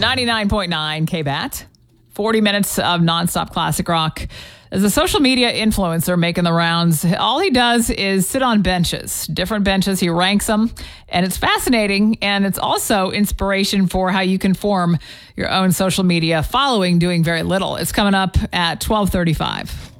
99.9 KBAT. 40 minutes of nonstop classic rock. As a social media influencer making the rounds, all he does is sit on benches, different benches. He ranks them, and it's fascinating, and it's also inspiration for how you can form your own social media following doing very little. It's coming up at 12:35.